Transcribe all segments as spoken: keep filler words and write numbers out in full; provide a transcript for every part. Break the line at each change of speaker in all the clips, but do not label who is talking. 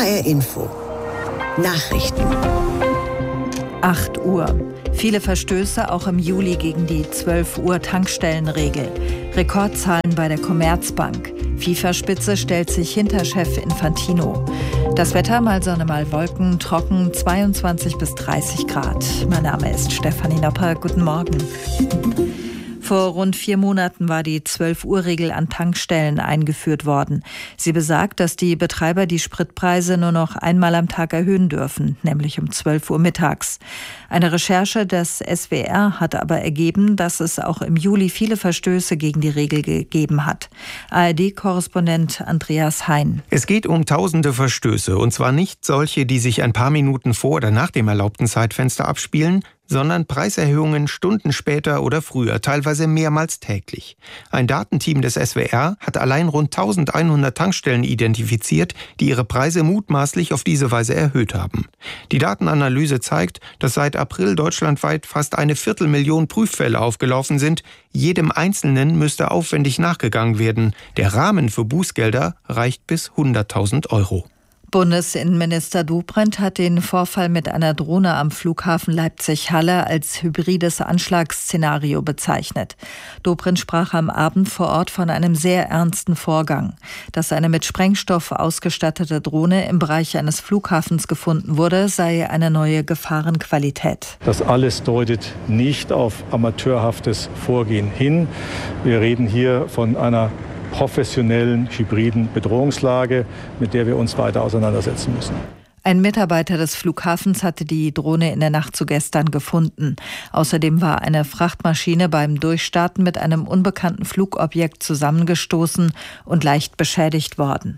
H R Info Nachrichten.
acht Uhr. Viele Verstöße auch im Juli gegen die zwölf Uhr Tankstellenregel. Rekordzahlen bei der Commerzbank. FIFA-Spitze stellt sich hinter Chef Infantino. Das Wetter, mal Sonne, mal Wolken, trocken, zweiundzwanzig bis dreißig Grad. Mein Name ist Stefanie Nopper. Guten Morgen. Vor rund vier Monaten war die zwölf Uhr Regel an Tankstellen eingeführt worden. Sie besagt, dass die Betreiber die Spritpreise nur noch einmal am Tag erhöhen dürfen, nämlich um zwölf Uhr mittags. Eine Recherche des S W R hat aber ergeben, dass es auch im Juli viele Verstöße gegen die Regel gegeben hat. A R D-Korrespondent Andreas Hein.
Es geht um tausende Verstöße, und zwar nicht solche, die sich ein paar Minuten vor oder nach dem erlaubten Zeitfenster abspielen, sondern Preiserhöhungen Stunden später oder früher, teilweise mehrmals täglich. Ein Datenteam des S W R hat allein rund eintausendeinhundert Tankstellen identifiziert, die ihre Preise mutmaßlich auf diese Weise erhöht haben. Die Datenanalyse zeigt, dass seit April deutschlandweit fast eine Viertelmillion Prüffälle aufgelaufen sind. Jedem Einzelnen müsste aufwendig nachgegangen werden. Der Rahmen für Bußgelder reicht bis hunderttausend Euro.
Bundesinnenminister Dobrindt hat den Vorfall mit einer Drohne am Flughafen Leipzig-Halle als hybrides Anschlagsszenario bezeichnet. Dobrindt sprach am Abend vor Ort von einem sehr ernsten Vorgang. Dass eine mit Sprengstoff ausgestattete Drohne im Bereich eines Flughafens gefunden wurde, sei eine neue Gefahrenqualität.
Das alles deutet nicht auf amateurhaftes Vorgehen hin. Wir reden hier von einer professionellen, hybriden Bedrohungslage, mit der wir uns weiter auseinandersetzen müssen.
Ein Mitarbeiter des Flughafens hatte die Drohne in der Nacht zu gestern gefunden. Außerdem war eine Frachtmaschine beim Durchstarten mit einem unbekannten Flugobjekt zusammengestoßen und leicht beschädigt worden.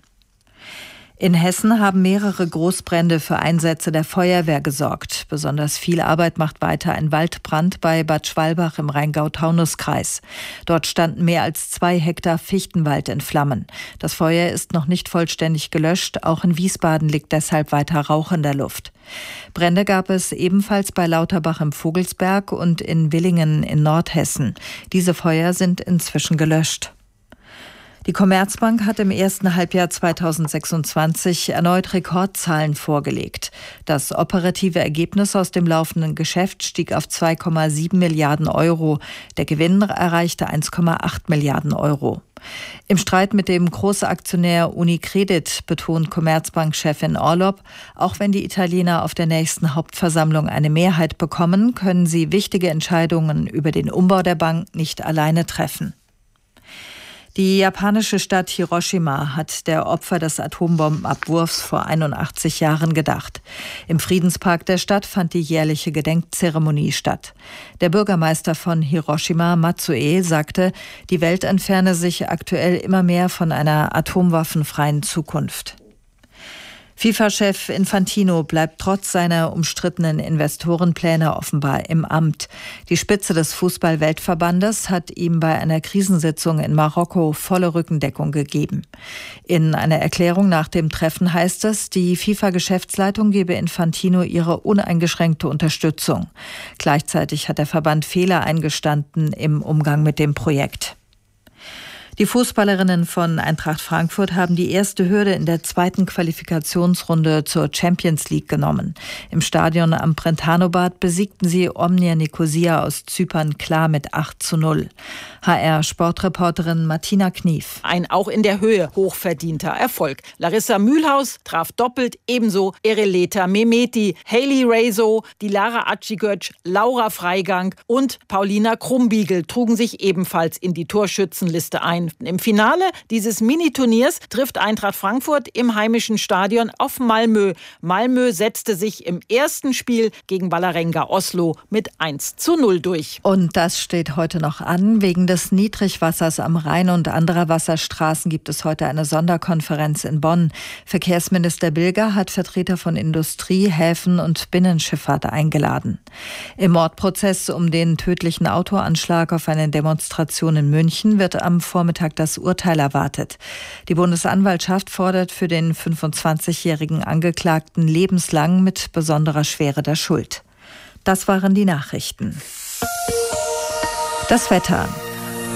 In Hessen haben mehrere Großbrände für Einsätze der Feuerwehr gesorgt. Besonders viel Arbeit macht weiter ein Waldbrand bei Bad Schwalbach im Rheingau-Taunus-Kreis. Dort standen mehr als zwei Hektar Fichtenwald in Flammen. Das Feuer ist noch nicht vollständig gelöscht. Auch in Wiesbaden liegt deshalb weiter Rauch in der Luft. Brände gab es ebenfalls bei Lauterbach im Vogelsberg und in Willingen in Nordhessen. Diese Feuer sind inzwischen gelöscht. Die Commerzbank hat im ersten Halbjahr zweitausendsechsundzwanzig erneut Rekordzahlen vorgelegt. Das operative Ergebnis aus dem laufenden Geschäft stieg auf zwei Komma sieben Milliarden Euro. Der Gewinn erreichte eins Komma acht Milliarden Euro. Im Streit mit dem Großaktionär Unicredit betont Commerzbank-Chefin Orlopp, auch wenn die Italiener auf der nächsten Hauptversammlung eine Mehrheit bekommen, können sie wichtige Entscheidungen über den Umbau der Bank nicht alleine treffen. Die japanische Stadt Hiroshima hat der Opfer des Atombombenabwurfs vor einundachtzig Jahren gedacht. Im Friedenspark der Stadt fand die jährliche Gedenkzeremonie statt. Der Bürgermeister von Hiroshima, Matsue, sagte, die Welt entferne sich aktuell immer mehr von einer atomwaffenfreien Zukunft. FIFA-Chef Infantino bleibt trotz seiner umstrittenen Investorenpläne offenbar im Amt. Die Spitze des Fußball-Weltverbandes hat ihm bei einer Krisensitzung in Marokko volle Rückendeckung gegeben. In einer Erklärung nach dem Treffen heißt es, die FIFA-Geschäftsleitung gebe Infantino ihre uneingeschränkte Unterstützung. Gleichzeitig hat der Verband Fehler eingestanden im Umgang mit dem Projekt. Die Fußballerinnen von Eintracht Frankfurt haben die erste Hürde in der zweiten Qualifikationsrunde zur Champions League genommen. Im Stadion am Brentano-Bad besiegten sie Omnia Nicosia aus Zypern klar mit acht zu null. H R-Sportreporterin Martina Knief.
Ein auch in der Höhe hochverdienter Erfolg. Larissa Mühlhaus traf doppelt, ebenso Ereleta Mehmeti, Hailey Rezo, Dilara Acigöc, Laura Freigang und Paulina Krumbiegel trugen sich ebenfalls in die Torschützenliste ein. Im Finale dieses Mini-Turniers trifft Eintracht Frankfurt im heimischen Stadion auf Malmö. Malmö setzte sich im ersten Spiel gegen Vålerenga Oslo mit eins zu null durch.
Und das steht heute noch an. Wegen des Niedrigwassers am Rhein und anderer Wasserstraßen gibt es heute eine Sonderkonferenz in Bonn. Verkehrsminister Bilger hat Vertreter von Industrie, Häfen und Binnenschifffahrt eingeladen. Im Mordprozess um den tödlichen Autoanschlag auf eine Demonstration in München wird am Vormittag das Urteil erwartet. Die Bundesanwaltschaft fordert für den fünfundzwanzigjährigen Angeklagten lebenslang mit besonderer Schwere der Schuld. Das waren die Nachrichten. Das Wetter.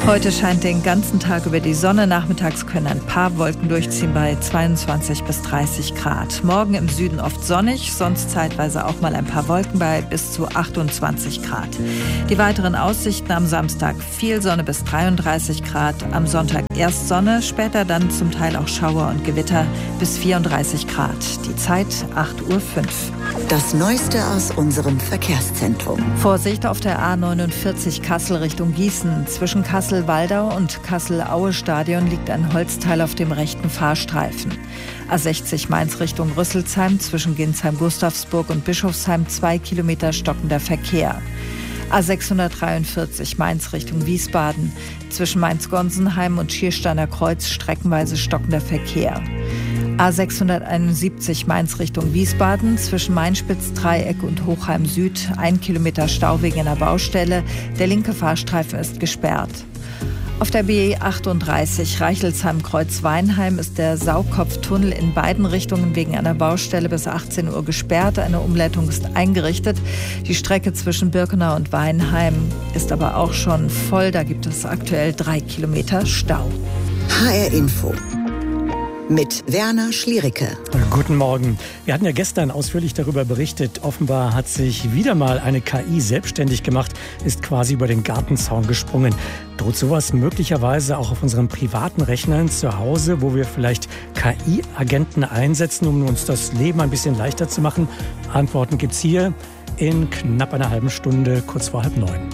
Heute scheint den ganzen Tag über die Sonne. Nachmittags können ein paar Wolken durchziehen bei zweiundzwanzig bis dreißig Grad. Morgen im Süden oft sonnig, sonst zeitweise auch mal ein paar Wolken bei bis zu achtundzwanzig Grad. Die weiteren Aussichten: am Samstag viel Sonne bis dreiunddreißig Grad, am Sonntag erst Sonne, später dann zum Teil auch Schauer und Gewitter bis vierunddreißig Grad. Die Zeit acht Uhr fünf.
Das Neueste aus unserem Verkehrszentrum.
Vorsicht auf der A neunundvierzig Kassel Richtung Gießen. Zwischen Kassel-Waldau und Kassel-Aue-Stadion liegt ein Holzteil auf dem rechten Fahrstreifen. A sechzig Mainz Richtung Rüsselsheim. Zwischen Ginsheim-Gustavsburg und Bischofsheim zwei Kilometer stockender Verkehr. A sechshundertdreiundvierzig Mainz Richtung Wiesbaden. Zwischen Mainz-Gonsenheim und Schiersteiner Kreuz streckenweise stockender Verkehr. A sechshunderteinundsiebzig Mainz Richtung Wiesbaden, zwischen Mainspitz-Dreieck und Hochheim Süd, ein Kilometer Stau wegen einer Baustelle. Der linke Fahrstreifen ist gesperrt. Auf der B achtunddreißig Reichelsheim-Kreuz-Weinheim ist der Saukopftunnel in beiden Richtungen wegen einer Baustelle bis achtzehn Uhr gesperrt. Eine Umleitung ist eingerichtet. Die Strecke zwischen Birkenau und Weinheim ist aber auch schon voll. Da gibt es aktuell drei Kilometer Stau.
H R Info mit Werner Schliericke.
Guten Morgen. Wir hatten ja gestern ausführlich darüber berichtet. Offenbar hat sich wieder mal eine K I selbstständig gemacht, ist quasi über den Gartenzaun gesprungen. Droht sowas möglicherweise auch auf unseren privaten Rechnern zu Hause, wo wir vielleicht K I-Agenten einsetzen, um uns das Leben ein bisschen leichter zu machen? Antworten gibt's hier in knapp einer halben Stunde, kurz vor halb neun.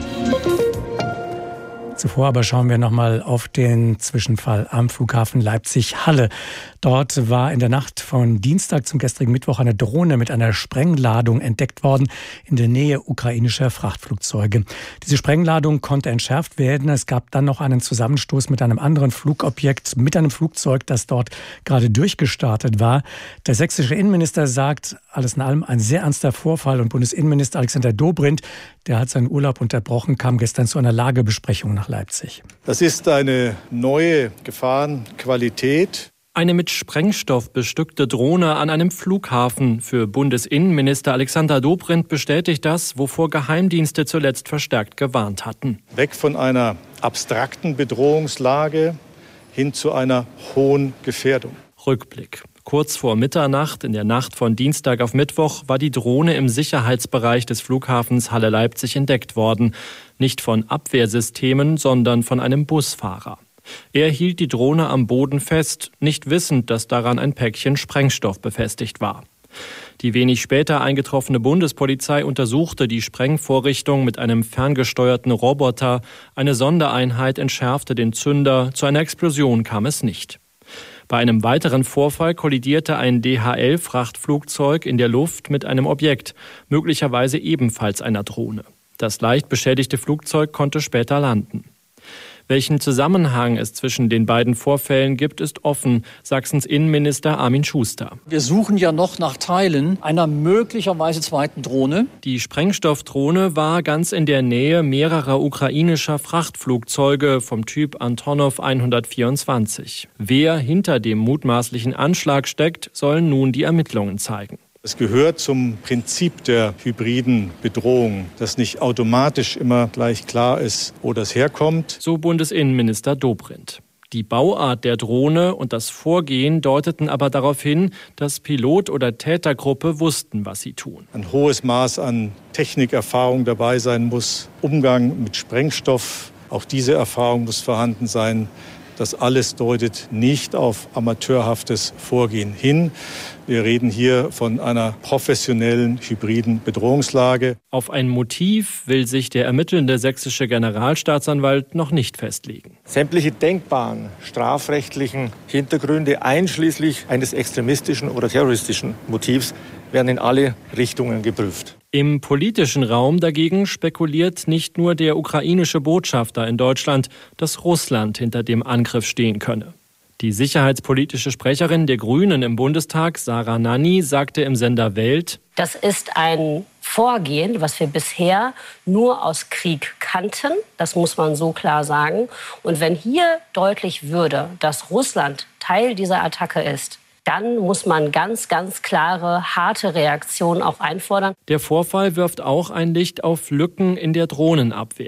Zuvor aber schauen wir nochmal auf den Zwischenfall am Flughafen Leipzig-Halle. Dort war in der Nacht von Dienstag zum gestrigen Mittwoch eine Drohne mit einer Sprengladung entdeckt worden in der Nähe ukrainischer Frachtflugzeuge. Diese Sprengladung konnte entschärft werden. Es gab dann noch einen Zusammenstoß mit einem anderen Flugobjekt, mit einem Flugzeug, das dort gerade durchgestartet war. Der sächsische Innenminister sagt, alles in allem ein sehr ernster Vorfall. Und Bundesinnenminister Alexander Dobrindt, der hat seinen Urlaub unterbrochen, kam gestern zu einer Lagebesprechung nach Leipzig.
Das ist eine neue Gefahrenqualität.
Eine mit Sprengstoff bestückte Drohne an einem Flughafen. Für Bundesinnenminister Alexander Dobrindt bestätigt das, wovor Geheimdienste zuletzt verstärkt gewarnt hatten.
Weg von einer abstrakten Bedrohungslage hin zu einer hohen Gefährdung.
Rückblick. Kurz vor Mitternacht, in der Nacht von Dienstag auf Mittwoch, war die Drohne im Sicherheitsbereich des Flughafens Halle-Leipzig entdeckt worden. Nicht von Abwehrsystemen, sondern von einem Busfahrer. Er hielt die Drohne am Boden fest, nicht wissend, dass daran ein Päckchen Sprengstoff befestigt war. Die wenig später eingetroffene Bundespolizei untersuchte die Sprengvorrichtung mit einem ferngesteuerten Roboter. Eine Sondereinheit entschärfte den Zünder. Zu einer Explosion kam es nicht. Bei einem weiteren Vorfall kollidierte ein D H L-Frachtflugzeug in der Luft mit einem Objekt, möglicherweise ebenfalls einer Drohne. Das leicht beschädigte Flugzeug konnte später landen. Welchen Zusammenhang es zwischen den beiden Vorfällen gibt, ist offen, Sachsens Innenminister Armin Schuster.
Wir suchen ja noch nach Teilen einer möglicherweise zweiten Drohne.
Die Sprengstoffdrohne war ganz in der Nähe mehrerer ukrainischer Frachtflugzeuge vom Typ Antonov hundertvierundzwanzig. Wer hinter dem mutmaßlichen Anschlag steckt, sollen nun die Ermittlungen zeigen.
Es gehört zum Prinzip der hybriden Bedrohung, dass nicht automatisch immer gleich klar ist, wo das herkommt.
So Bundesinnenminister Dobrindt. Die Bauart der Drohne und das Vorgehen deuteten aber darauf hin, dass Pilot oder Tätergruppe wussten, was sie tun.
Ein hohes Maß an Technikerfahrung dabei sein muss, Umgang mit Sprengstoff, auch diese Erfahrung muss vorhanden sein. Das alles deutet nicht auf amateurhaftes Vorgehen hin. Wir reden hier von einer professionellen hybriden Bedrohungslage.
Auf ein Motiv will sich der ermittelnde sächsische Generalstaatsanwalt noch nicht festlegen.
Sämtliche denkbaren strafrechtlichen Hintergründe, einschließlich eines extremistischen oder terroristischen Motivs, werden in alle Richtungen geprüft.
Im politischen Raum dagegen spekuliert nicht nur der ukrainische Botschafter in Deutschland, dass Russland hinter dem Angriff stehen könne. Die sicherheitspolitische Sprecherin der Grünen im Bundestag, Sarah Nanni, sagte im Sender Welt:
Das ist ein Vorgehen, was wir bisher nur aus Krieg kannten. Das muss man so klar sagen. Und wenn hier deutlich würde, dass Russland Teil dieser Attacke ist, dann muss man ganz, ganz klare, harte Reaktionen auch einfordern.
Der Vorfall wirft auch ein Licht auf Lücken in der Drohnenabwehr.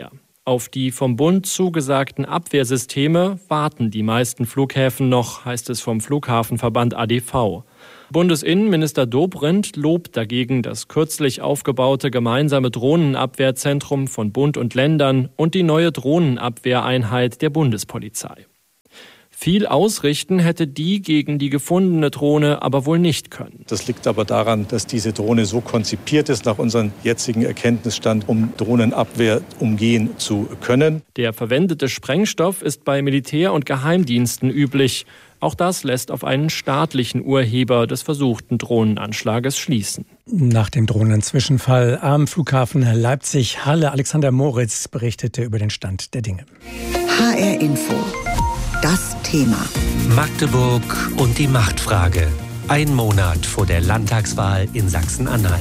Auf die vom Bund zugesagten Abwehrsysteme warten die meisten Flughäfen noch, heißt es vom Flughafenverband A D V. Bundesinnenminister Dobrindt lobt dagegen das kürzlich aufgebaute gemeinsame Drohnenabwehrzentrum von Bund und Ländern und die neue Drohnenabwehreinheit der Bundespolizei. Viel ausrichten hätte die gegen die gefundene Drohne aber wohl nicht können.
Das liegt aber daran, dass diese Drohne so konzipiert ist, nach unserem jetzigen Erkenntnisstand, um Drohnenabwehr umgehen zu können.
Der verwendete Sprengstoff ist bei Militär- und Geheimdiensten üblich. Auch das lässt auf einen staatlichen Urheber des versuchten Drohnenanschlages schließen.
Nach dem Drohnenzwischenfall am Flughafen Leipzig-Halle, Alexander Moritz berichtete über den Stand der Dinge.
H R Info. Das Thema.
Magdeburg und die Machtfrage. Ein Monat vor der Landtagswahl in Sachsen-Anhalt.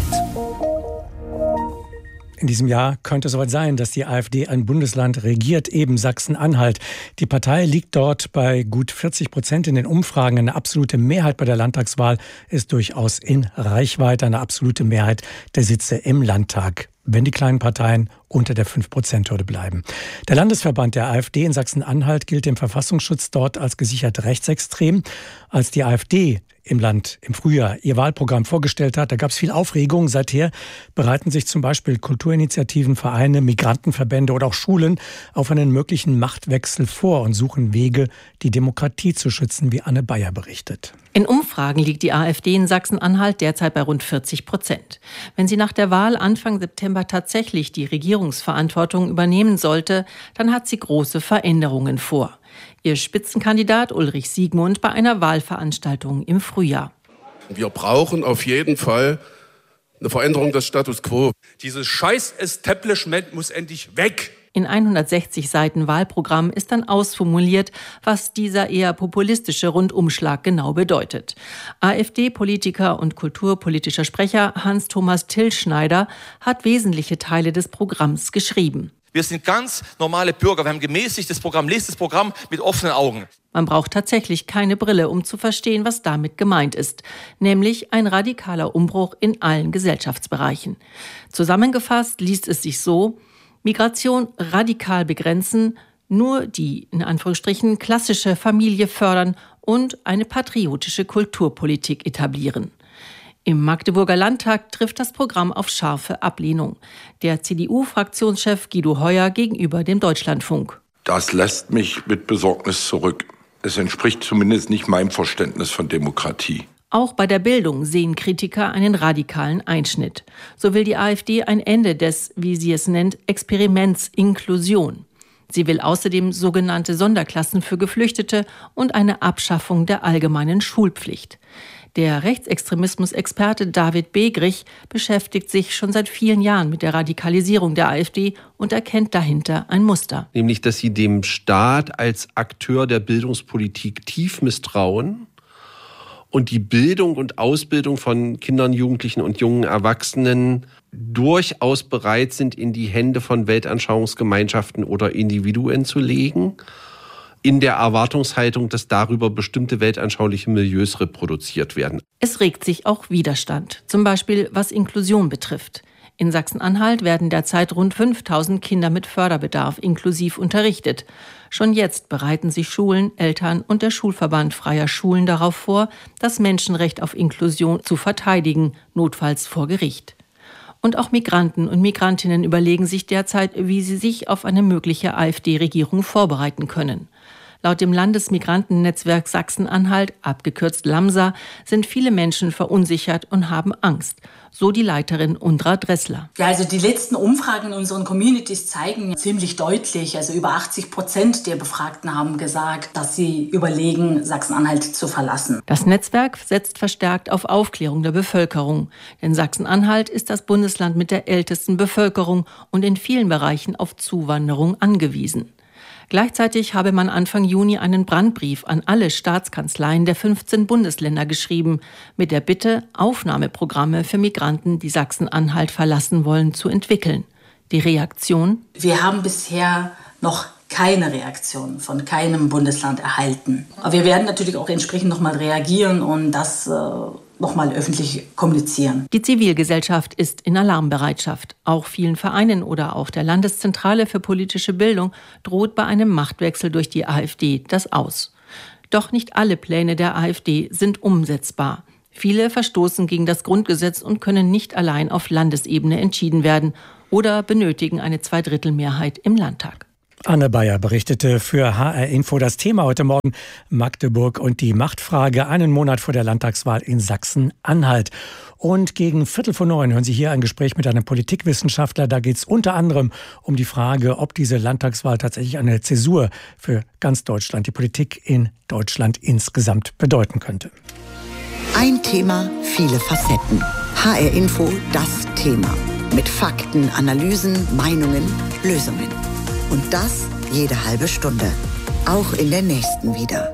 In diesem Jahr könnte es soweit sein, dass die AfD ein Bundesland regiert, eben Sachsen-Anhalt. Die Partei liegt dort bei gut vierzig Prozent in den Umfragen. Eine absolute Mehrheit bei der Landtagswahl ist durchaus in Reichweite. Eine absolute Mehrheit der Sitze im Landtag, wenn die kleinen Parteien unter der fünf Prozent Hürde bleiben. Der Landesverband der AfD in Sachsen-Anhalt gilt dem Verfassungsschutz dort als gesichert rechtsextrem. Als die AfD im Land im Frühjahr ihr Wahlprogramm vorgestellt hat, da gab es viel Aufregung. Seither bereiten sich zum Beispiel Kulturinitiativen, Vereine, Migrantenverbände oder auch Schulen auf einen möglichen Machtwechsel vor und suchen Wege, die Demokratie zu schützen, wie Anne Bayer berichtet.
In Umfragen liegt die AfD in Sachsen-Anhalt derzeit bei rund vierzig Prozent. Wenn sie nach der Wahl Anfang September tatsächlich die Regierungsverantwortung übernehmen sollte, dann hat sie große Veränderungen vor. Ihr Spitzenkandidat Ulrich Siegmund bei einer Wahlveranstaltung im Frühjahr.
Wir brauchen auf jeden Fall eine Veränderung des Status quo. Dieses Scheiß-Establishment muss endlich weg.
In hundertsechzig Seiten Wahlprogramm ist dann ausformuliert, was dieser eher populistische Rundumschlag genau bedeutet. AfD-Politiker und kulturpolitischer Sprecher Hans-Thomas Tillschneider hat wesentliche Teile des Programms geschrieben.
Wir sind ganz normale Bürger. Wir haben gemäßigtes Programm. Lest das Programm mit offenen Augen.
Man braucht tatsächlich keine Brille, um zu verstehen, was damit gemeint ist. Nämlich ein radikaler Umbruch in allen Gesellschaftsbereichen. Zusammengefasst liest es sich so: Migration radikal begrenzen, nur die, in Anführungsstrichen, klassische Familie fördern und eine patriotische Kulturpolitik etablieren. Im Magdeburger Landtag trifft das Programm auf scharfe Ablehnung. Der C D U-Fraktionschef Guido Heuer gegenüber dem Deutschlandfunk.
Das lässt mich mit Besorgnis zurück. Es entspricht zumindest nicht meinem Verständnis von Demokratie.
Auch bei der Bildung sehen Kritiker einen radikalen Einschnitt. So will die AfD ein Ende des, wie sie es nennt, Experiments Inklusion. Sie will außerdem sogenannte Sonderklassen für Geflüchtete und eine Abschaffung der allgemeinen Schulpflicht. Der Rechtsextremismus-Experte David Begrich beschäftigt sich schon seit vielen Jahren mit der Radikalisierung der AfD und erkennt dahinter ein Muster.
Nämlich, dass sie dem Staat als Akteur der Bildungspolitik tief misstrauen und die Bildung und Ausbildung von Kindern, Jugendlichen und jungen Erwachsenen durchaus bereit sind, in die Hände von Weltanschauungsgemeinschaften oder Individuen zu legen, in der Erwartungshaltung, dass darüber bestimmte weltanschauliche Milieus reproduziert werden.
Es regt sich auch Widerstand, zum Beispiel was Inklusion betrifft. In Sachsen-Anhalt werden derzeit rund fünftausend Kinder mit Förderbedarf inklusiv unterrichtet. Schon jetzt bereiten sich Schulen, Eltern und der Schulverband freier Schulen darauf vor, das Menschenrecht auf Inklusion zu verteidigen, notfalls vor Gericht. Und auch Migranten und Migrantinnen überlegen sich derzeit, wie sie sich auf eine mögliche AfD-Regierung vorbereiten können. Laut dem Landesmigrantennetzwerk Sachsen-Anhalt, abgekürzt LAMSA, sind viele Menschen verunsichert und haben Angst. So die Leiterin Undra Dressler.
Ja, also die letzten Umfragen in unseren Communities zeigen ziemlich deutlich, also über achtzig Prozent der Befragten haben gesagt, dass sie überlegen, Sachsen-Anhalt zu verlassen.
Das Netzwerk setzt verstärkt auf Aufklärung der Bevölkerung. Denn Sachsen-Anhalt ist das Bundesland mit der ältesten Bevölkerung und in vielen Bereichen auf Zuwanderung angewiesen. Gleichzeitig habe man Anfang Juni einen Brandbrief an alle Staatskanzleien der fünfzehn Bundesländer geschrieben, mit der Bitte, Aufnahmeprogramme für Migranten, die Sachsen-Anhalt verlassen wollen, zu entwickeln. Die Reaktion?
Wir haben bisher noch keine Reaktion von keinem Bundesland erhalten. Aber wir werden natürlich auch entsprechend nochmal reagieren und das äh, nochmal öffentlich kommunizieren.
Die Zivilgesellschaft ist in Alarmbereitschaft. Auch vielen Vereinen oder auch der Landeszentrale für politische Bildung droht bei einem Machtwechsel durch die AfD das Aus. Doch nicht alle Pläne der AfD sind umsetzbar. Viele verstoßen gegen das Grundgesetz und können nicht allein auf Landesebene entschieden werden oder benötigen eine Zweidrittelmehrheit im Landtag.
Anne Bayer berichtete für H R Info. Das Thema heute Morgen: Magdeburg und die Machtfrage, einen Monat vor der Landtagswahl in Sachsen-Anhalt. Und gegen Viertel vor neun hören Sie hier ein Gespräch mit einem Politikwissenschaftler. Da geht es unter anderem um die Frage, ob diese Landtagswahl tatsächlich eine Zäsur für ganz Deutschland, die Politik in Deutschland insgesamt bedeuten könnte.
Ein Thema, viele Facetten. H R Info, das Thema. Mit Fakten, Analysen, Meinungen, Lösungen. Und das jede halbe Stunde. Auch in der nächsten wieder.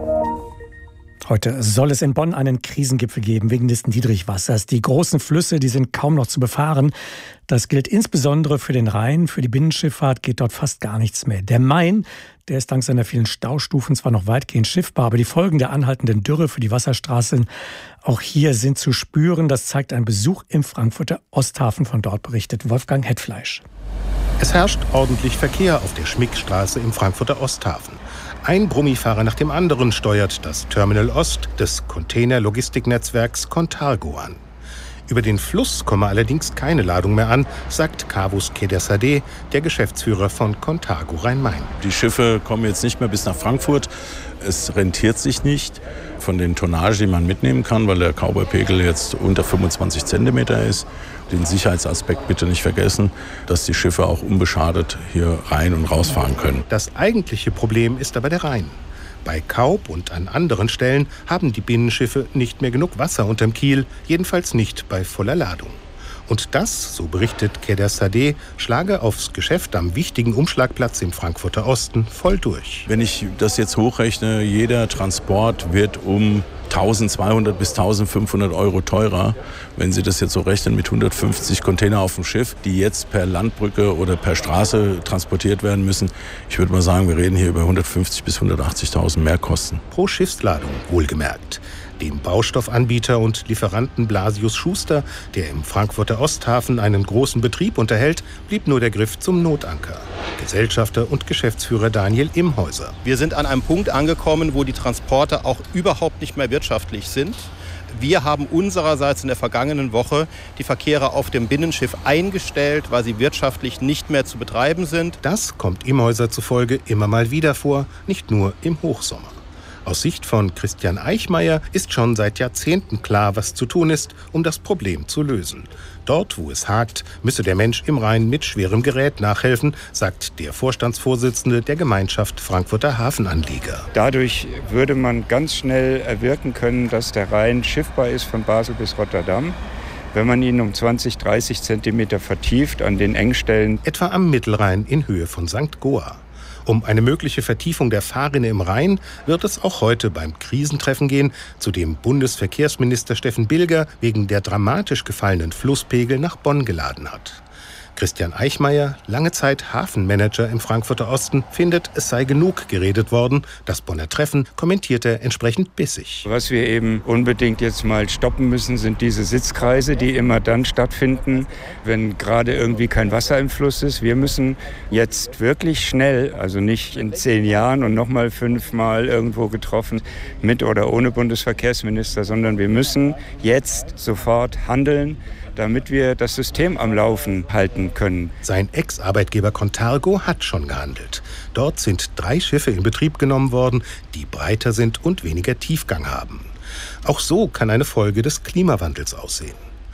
Heute soll es in Bonn einen Krisengipfel geben wegen des Niedrigwassers. Die großen Flüsse, die sind kaum noch zu befahren. Das gilt insbesondere für den Rhein. Für die Binnenschifffahrt geht dort fast gar nichts mehr. Der Main, der ist dank seiner vielen Staustufen zwar noch weitgehend schiffbar, aber die Folgen der anhaltenden Dürre für die Wasserstraßen, auch hier sind zu spüren. Das zeigt ein Besuch im Frankfurter Osthafen. Von dort berichtet Wolfgang Hetfleisch.
Es herrscht ordentlich Verkehr auf der Schmickstraße im Frankfurter Osthafen. Ein Brummifahrer nach dem anderen steuert das Terminal Ost des Container-Logistiknetzwerks Contargo an. Über den Fluss komme allerdings keine Ladung mehr an, sagt Kavus Kedersadeh, der Geschäftsführer von Contargo Rhein-Main.
Die Schiffe kommen jetzt nicht mehr bis nach Frankfurt. Es rentiert sich nicht von den Tonnage, die man mitnehmen kann, weil der Cowboy-Pegel jetzt unter fünfundzwanzig Zentimeter ist. Den Sicherheitsaspekt bitte nicht vergessen, dass die Schiffe auch unbeschadet hier rein und rausfahren können.
Das eigentliche Problem ist aber der Rhein. Bei Kaub und an anderen Stellen haben die Binnenschiffe nicht mehr genug Wasser unterm Kiel, jedenfalls nicht bei voller Ladung. Und das, so berichtet Kedersadeh, schlage aufs Geschäft am wichtigen Umschlagplatz im Frankfurter Osten voll durch.
Wenn ich das jetzt hochrechne, jeder Transport wird um eintausendzweihundert bis eintausendfünfhundert Euro teurer. Wenn Sie das jetzt so rechnen mit hundertfünfzig Container auf dem Schiff, die jetzt per Landbrücke oder per Straße transportiert werden müssen. Ich würde mal sagen, wir reden hier über hundertfünfzig bis hundertachtzigtausend Mehrkosten.
Pro Schiffsladung, wohlgemerkt. Dem Baustoffanbieter und Lieferanten Blasius Schuster, der im Frankfurter Osthafen einen großen Betrieb unterhält, blieb nur der Griff zum Notanker. Gesellschafter und Geschäftsführer Daniel Imhäuser.
Wir sind an einem Punkt angekommen, wo die Transporte auch überhaupt nicht mehr wirtschaftlich sind. Wir haben unsererseits in der vergangenen Woche die Verkehre auf dem Binnenschiff eingestellt, weil sie wirtschaftlich nicht mehr zu betreiben sind.
Das kommt Imhäuser zufolge immer mal wieder vor, nicht nur im Hochsommer. Aus Sicht von Christian Eichmeier ist schon seit Jahrzehnten klar, was zu tun ist, um das Problem zu lösen. Dort, wo es hakt, müsse der Mensch im Rhein mit schwerem Gerät nachhelfen, sagt der Vorstandsvorsitzende der Gemeinschaft Frankfurter Hafenanlieger.
Dadurch würde man ganz schnell erwirken können, dass der Rhein schiffbar ist von Basel bis Rotterdam. Wenn man ihn um zwanzig, dreißig Zentimeter vertieft an den Engstellen.
Etwa am Mittelrhein in Höhe von Sankt Goa. Um eine mögliche Vertiefung der Fahrrinne im Rhein wird es auch heute beim Krisentreffen gehen, zu dem Bundesverkehrsminister Steffen Bilger wegen der dramatisch gefallenen Flusspegel nach Bonn geladen hat. Christian Eichmeier, lange Zeit Hafenmanager im Frankfurter Osten, findet, es sei genug geredet worden. Das Bonner Treffen kommentiert er entsprechend bissig.
Was wir eben unbedingt jetzt mal stoppen müssen, sind diese Sitzkreise, die immer dann stattfinden, wenn gerade irgendwie kein Wasser im Fluss ist. Wir müssen jetzt wirklich schnell, also nicht in zehn Jahren und nochmal fünfmal irgendwo getroffen, mit oder ohne Bundesverkehrsminister, sondern wir müssen jetzt sofort handeln, damit wir das System am Laufen halten können.
Sein Ex-Arbeitgeber Contargo hat schon gehandelt. Dort sind drei Schiffe in Betrieb genommen worden, die breiter sind und weniger Tiefgang haben. Auch so kann eine Folge des Klimawandels aussehen.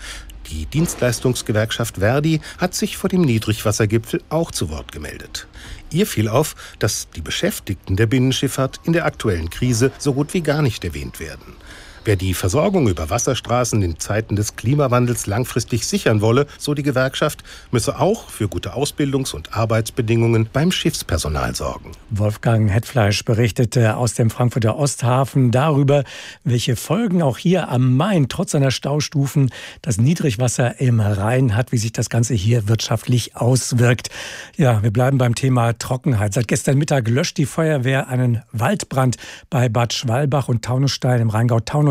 Die Dienstleistungsgewerkschaft Verdi hat sich vor dem Niedrigwassergipfel auch zu Wort gemeldet. Ihr fiel auf, dass die Beschäftigten der Binnenschifffahrt in der aktuellen Krise so gut wie gar nicht erwähnt werden. Wer die Versorgung über Wasserstraßen in Zeiten des Klimawandels langfristig sichern wolle, so die Gewerkschaft, müsse auch für gute Ausbildungs- und Arbeitsbedingungen beim Schiffspersonal sorgen.
Wolfgang Hetfleisch berichtete aus dem Frankfurter Osthafen darüber, welche Folgen auch hier am Main trotz seiner Staustufen das Niedrigwasser im Rhein hat, wie sich das Ganze hier wirtschaftlich auswirkt. Ja, wir bleiben beim Thema Trockenheit. Seit gestern Mittag löscht die Feuerwehr einen Waldbrand bei Bad Schwalbach und Taunusstein im Rheingau-Taunus.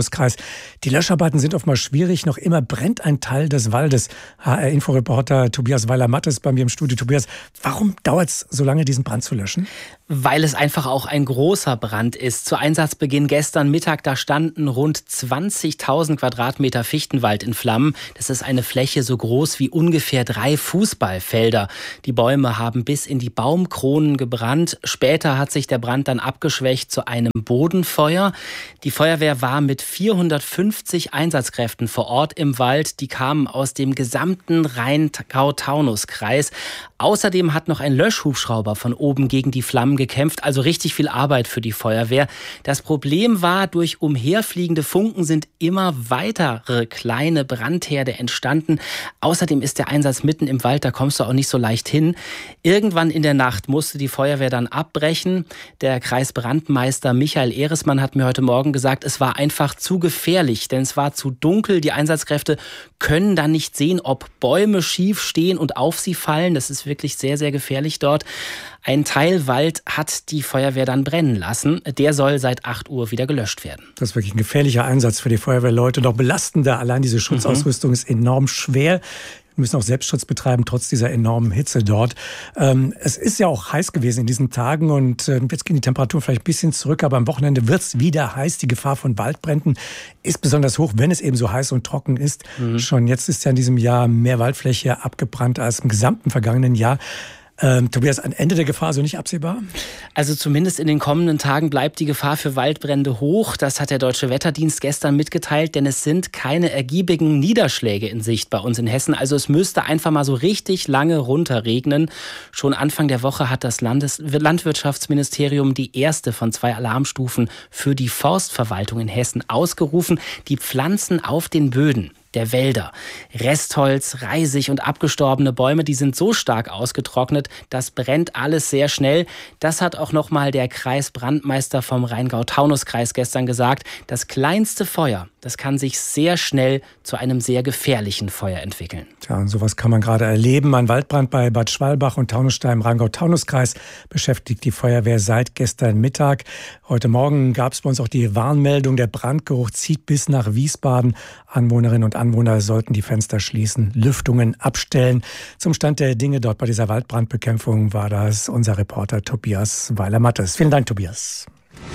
Rheingau-Taunus-Kreis. Die Löscharbeiten sind oftmals schwierig. Noch immer brennt ein Teil des Waldes. H R-Inforeporter Tobias Weiler-Mattes bei mir im Studio. Tobias, warum dauert es so lange, diesen Brand zu löschen?
Weil es einfach auch ein großer Brand ist. Zu Einsatzbeginn gestern Mittag, da standen rund zwanzigtausend Quadratmeter Fichtenwald in Flammen. Das ist eine Fläche so groß wie ungefähr drei Fußballfelder. Die Bäume haben bis in die Baumkronen gebrannt. Später hat sich der Brand dann abgeschwächt zu einem Bodenfeuer. Die Feuerwehr war mit vierhundertfünfzig Einsatzkräften vor Ort im Wald. Die kamen aus dem gesamten Rheingau-Taunus-Kreis. Außerdem hat noch ein Löschhubschrauber von oben gegen die Flammen gekämpft, also richtig viel Arbeit für die Feuerwehr. Das Problem war, durch umherfliegende Funken sind immer weitere kleine Brandherde entstanden. Außerdem ist der Einsatz mitten im Wald, da kommst du auch nicht so leicht hin. Irgendwann in der Nacht musste die Feuerwehr dann abbrechen. Der Kreisbrandmeister Michael Ehresmann hat mir heute Morgen gesagt, es war einfach zu gefährlich, denn es war zu dunkel. Die Einsatzkräfte können dann nicht sehen, ob Bäume schief stehen und auf sie fallen. Das ist wirklich sehr, sehr gefährlich dort. Ein Teil Wald hat die Feuerwehr dann brennen lassen. Der soll seit acht Uhr wieder gelöscht werden.
Das ist wirklich ein gefährlicher Einsatz für die Feuerwehrleute. Noch belastender. Allein diese Schutzausrüstung mhm. ist enorm schwer. Wir müssen auch Selbstschutz betreiben, trotz dieser enormen Hitze dort. Ähm, es ist ja auch heiß gewesen in diesen Tagen und äh, jetzt gehen die Temperaturen vielleicht ein bisschen zurück, aber am Wochenende wird es wieder heiß. Die Gefahr von Waldbränden ist besonders hoch, wenn es eben so heiß und trocken ist. Mhm. Schon jetzt ist ja in diesem Jahr mehr Waldfläche abgebrannt als im gesamten vergangenen Jahr. Ähm, Tobias, ein Ende der Gefahr also nicht absehbar?
Also zumindest in den kommenden Tagen bleibt die Gefahr für Waldbrände hoch. Das hat der Deutsche Wetterdienst gestern mitgeteilt, denn es sind keine ergiebigen Niederschläge in Sicht bei uns in Hessen. Also es müsste einfach mal so richtig lange runterregnen. Schon Anfang der Woche hat das Landes- Landwirtschaftsministerium die erste von zwei Alarmstufen für die Forstverwaltung in Hessen ausgerufen. Die Pflanzen auf den Böden der Wälder, Restholz, Reisig und abgestorbene Bäume, die sind so stark ausgetrocknet, das brennt alles sehr schnell. Das hat auch nochmal der Kreisbrandmeister vom Rheingau-Taunus-Kreis gestern gesagt. Das kleinste Feuer, das kann sich sehr schnell zu einem sehr gefährlichen Feuer entwickeln.
Tja, und sowas kann man gerade erleben. Ein Waldbrand bei Bad Schwalbach und Taunusstein im Rheingau-Taunus-Kreis beschäftigt die Feuerwehr seit gestern Mittag. Heute Morgen gab es bei uns auch die Warnmeldung, der Brandgeruch zieht bis nach Wiesbaden. Anwohnerinnen und Anwohner sollten die Fenster schließen, Lüftungen abstellen. Zum Stand der Dinge dort bei dieser Waldbrandbekämpfung war das unser Reporter Tobias Weiler-Mattes. Vielen Dank, Tobias.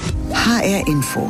H R Info.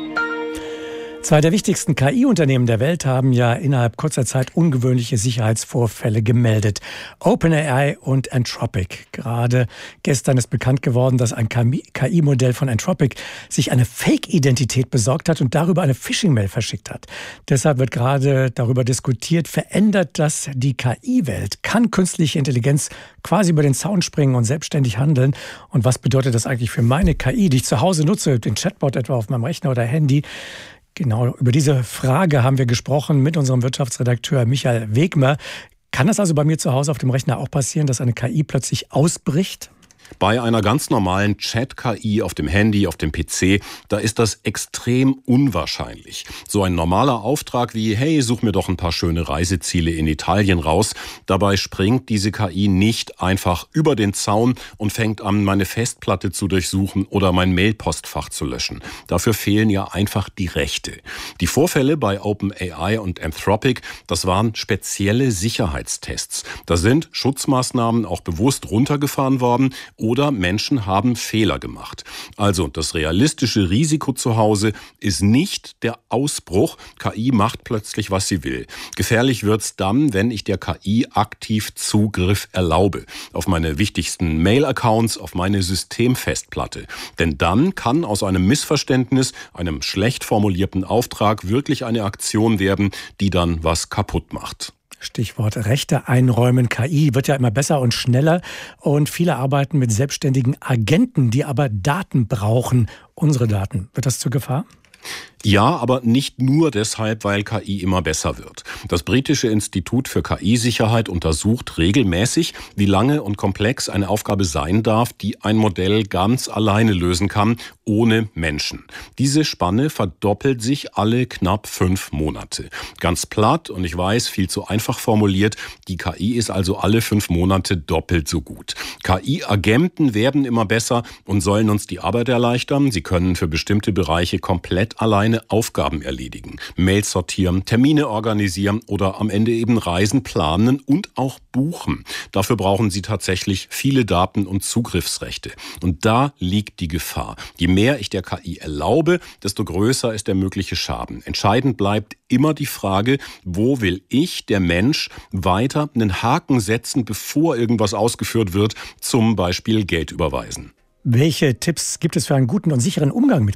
Zwei der wichtigsten K I-Unternehmen der Welt haben ja innerhalb kurzer Zeit ungewöhnliche Sicherheitsvorfälle gemeldet. OpenAI und Anthropic. Gerade gestern ist bekannt geworden, dass ein K I-Modell von Anthropic sich eine Fake-Identität besorgt hat und darüber eine Phishing-Mail verschickt hat. Deshalb wird gerade darüber diskutiert, verändert das die K I-Welt? Kann künstliche Intelligenz quasi über den Zaun springen und selbstständig handeln? Und was bedeutet das eigentlich für meine K I, die ich zu Hause nutze, den Chatbot etwa auf meinem Rechner oder Handy? Genau, über diese Frage haben wir gesprochen mit unserem Wirtschaftsredakteur Michael Wegmer. Kann das also bei mir zu Hause auf dem Rechner auch passieren, dass eine K I plötzlich ausbricht?
Bei einer ganz normalen Chat-K I auf dem Handy, auf dem P C, da ist das extrem unwahrscheinlich. So ein normaler Auftrag wie, hey, such mir doch ein paar schöne Reiseziele in Italien raus. Dabei springt diese K I nicht einfach über den Zaun und fängt an, meine Festplatte zu durchsuchen oder mein Mailpostfach zu löschen. Dafür fehlen ja einfach die Rechte. Die Vorfälle bei OpenAI und Anthropic, das waren spezielle Sicherheitstests. Da sind Schutzmaßnahmen auch bewusst runtergefahren worden, oder Menschen haben Fehler gemacht. Also das realistische Risiko zu Hause ist nicht der Ausbruch. K I macht plötzlich, was sie will. Gefährlich wird's dann, wenn ich der K I aktiv Zugriff erlaube. Auf meine wichtigsten Mail-Accounts, auf meine Systemfestplatte. Denn dann kann aus einem Missverständnis, einem schlecht formulierten Auftrag wirklich eine Aktion werden, die dann was kaputt macht.
Stichwort Rechte einräumen. K I wird ja immer besser und schneller und viele arbeiten mit selbstständigen Agenten, die aber Daten brauchen. Unsere Daten. Wird das zur Gefahr?
Ja, aber nicht nur deshalb, weil K I immer besser wird. Das britische Institut für K I-Sicherheit untersucht regelmäßig, wie lange und komplex eine Aufgabe sein darf, die ein Modell ganz alleine lösen kann, ohne Menschen. Diese Spanne verdoppelt sich alle knapp fünf Monate. Ganz platt und ich weiß, viel zu einfach formuliert, die K I ist also alle fünf Monate doppelt so gut. K I-Agenten werden immer besser und sollen uns die Arbeit erleichtern. Sie können für bestimmte Bereiche komplett komplett alleine Aufgaben erledigen, Mails sortieren, Termine organisieren oder am Ende eben Reisen planen und auch buchen. Dafür brauchen sie tatsächlich viele Daten und Zugriffsrechte. Und da liegt die Gefahr. Je mehr ich der K I erlaube, desto größer ist der mögliche Schaden. Entscheidend bleibt immer die Frage, wo will ich, der Mensch, weiter einen Haken setzen, bevor irgendwas ausgeführt wird, zum Beispiel Geld überweisen.
Welche Tipps gibt es für einen guten und sicheren Umgang mit